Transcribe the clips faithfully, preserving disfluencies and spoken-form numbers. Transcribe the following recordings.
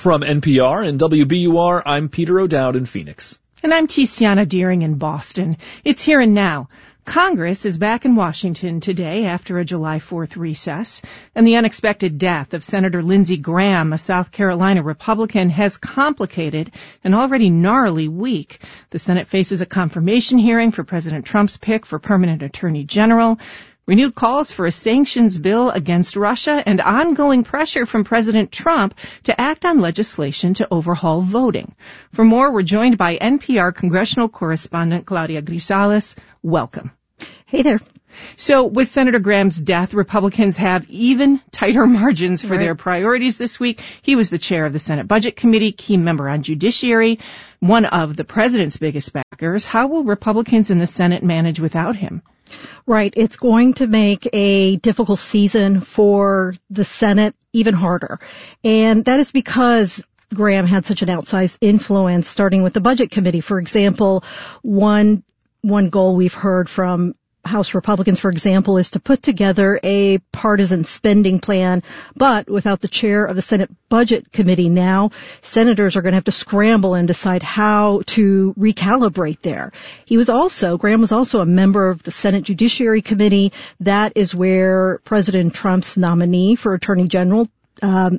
From N P R and W B U R, I'm Peter O'Dowd in Phoenix. And I'm Tiziana Deering in Boston. It's here and now. Congress is back in Washington today after a July fourth recess, and the unexpected death of Senator Lindsey Graham, a South Carolina Republican, has complicated an already gnarly week. The Senate faces a confirmation hearing for President Trump's pick for permanent attorney general, renewed calls for a sanctions bill against Russia, and ongoing pressure from President Trump to act on legislation to overhaul voting. For more, we're joined by N P R congressional correspondent Claudia Grisales. Welcome. Hey there. So with Senator Graham's death, Republicans have even tighter margins for right. their priorities this week. He was the chair of the Senate Budget Committee, key member on Judiciary, one of the president's biggest backers. How will Republicans in the Senate manage without him? Right. It's going to make a difficult season for the Senate even harder. And that is because Graham had such an outsized influence, starting with the Budget Committee. For example, one one goal we've heard from House Republicans, for example, is to put together a partisan spending plan, but without the chair of the Senate Budget Committee now, senators are going to have to scramble and decide how to recalibrate there. He was also, Graham was also a member of the Senate Judiciary Committee. That is where President Trump's nominee for Attorney General, um,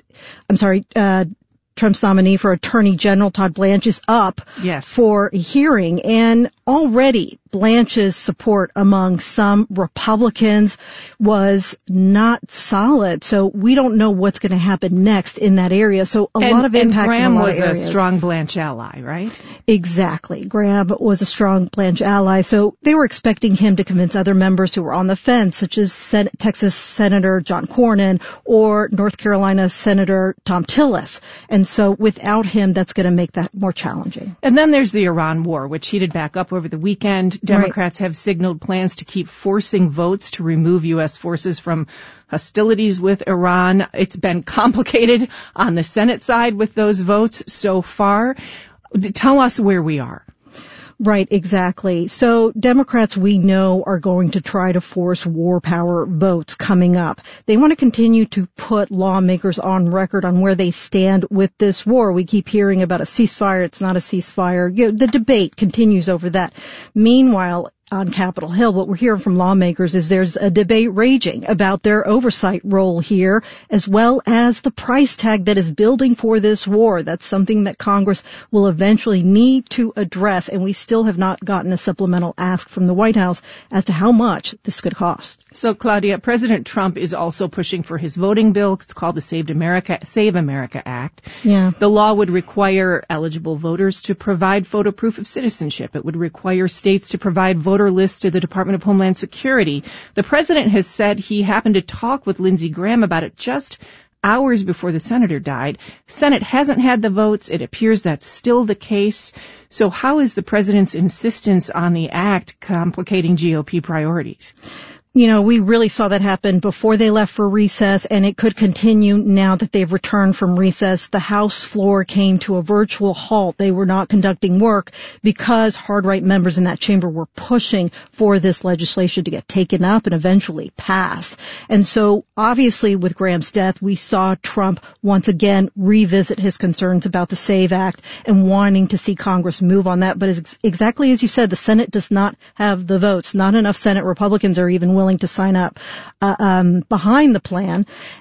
I'm sorry, uh, Trump's nominee for Attorney General, Todd Blanche, is up yes. for a hearing. And already Blanche's support among some Republicans was not solid. So we don't know what's going to happen next in that area. So a and, lot of impacts Graham in a lot was of areas. a strong Blanche ally, right? Exactly. Graham was a strong Blanche ally. So they were expecting him to convince other members who were on the fence, such as Sen- Texas Senator John Cornyn or North Carolina Senator Thom Tillis. And so without him, that's going to make that more challenging. And then there's the Iran war, which heated back up over the weekend. Democrats right. have signaled plans to keep forcing votes to remove U S forces from hostilities with Iran. It's been complicated on the Senate side with those votes so far. Tell us where we are. Right, exactly. So Democrats, we know, are going to try to force war power votes coming up. They want to continue to put lawmakers on record on where they stand with this war. We keep hearing about a ceasefire. It's not a ceasefire. You know, the debate continues over that. Meanwhile, on Capitol Hill, what we're hearing from lawmakers is there's a debate raging about their oversight role here, as well as the price tag that is building for this war. That's something that Congress will eventually need to address, and we still have not gotten a supplemental ask from the White House as to how much this could cost. So, Claudia, President Trump is also pushing for his voting bill. It's called the Save America, Save America Act. Yeah. The law would require eligible voters to provide photo proof of citizenship. It would require states to provide voter lists to the Department of Homeland Security. The president has said he happened to talk with Lindsey Graham about it just hours before the senator died. Senate hasn't had the votes. It appears that's still the case. So how is the president's insistence on the act complicating G O P priorities? You know, we really saw that happen before they left for recess, and it could continue now that they've returned from recess. The House floor came to a virtual halt. They were not conducting work because hard-right members in that chamber were pushing for this legislation to get taken up and eventually pass. And so, obviously, with Graham's death, we saw Trump once again revisit his concerns about the SAVE Act and wanting to see Congress move on that. But ex- exactly as you said, the Senate does not have the votes. Not enough Senate Republicans are even willing to sign up uh, um, behind the plan.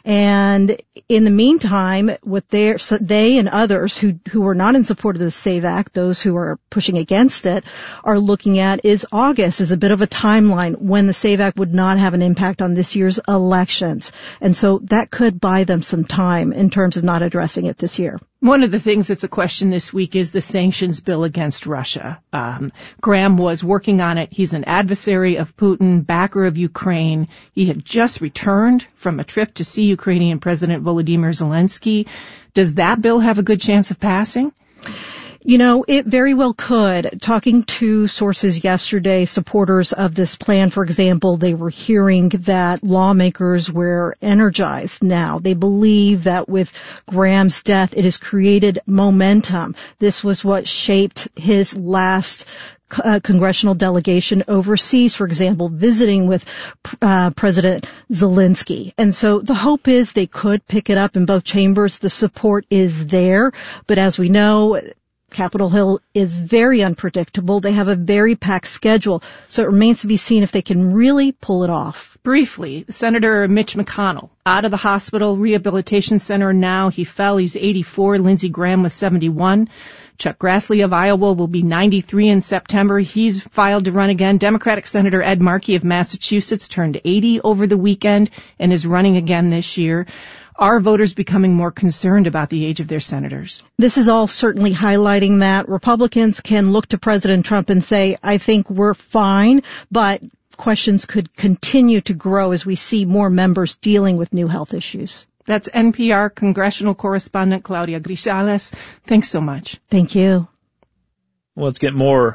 And in the meantime, what they they and others who who are not in support of the SAVE Act, those who are pushing against it, are looking at is August as a bit of a timeline when the SAVE Act would not have an impact on this year's elections. And so that could buy them some time in terms of not addressing it this year. One of the things that's a question this week is the sanctions bill against Russia. Um, Graham was working on it. He's an adversary of Putin, backer of Ukraine. He had just returned from a trip to see Ukrainian President Volodymyr Zelensky. Does that bill have a good chance of passing? You know, it very well could. Talking to sources yesterday, supporters of this plan, for example, they were hearing that lawmakers were energized now. They believe that with Graham's death, it has created momentum. This was what shaped his last uh, congressional delegation overseas, for example, visiting with uh, President Zelensky. And so the hope is they could pick it up in both chambers. The support is there. But as we know, Capitol Hill is very unpredictable. They have a very packed schedule, so it remains to be seen if they can really pull it off. Briefly, Senator Mitch McConnell, out of the hospital rehabilitation center now. He fell. He's eighty-four. Lindsey Graham was seventy-one. Chuck Grassley of Iowa will be ninety-three in September. He's filed to run again. Democratic Senator Ed Markey of Massachusetts turned eighty over the weekend and is running again this year. Are voters becoming more concerned about the age of their senators? This is all certainly highlighting that. Republicans can look to President Trump and say, I think we're fine, but questions could continue to grow as we see more members dealing with new health issues. That's N P R congressional correspondent Claudia Grisales. Thanks so much. Thank you. Let's get more